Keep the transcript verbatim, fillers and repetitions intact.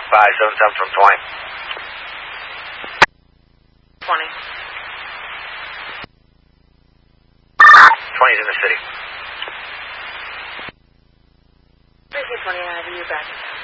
five seven seven from twenty. twenty. twenty's in the city. twenty, I have you back.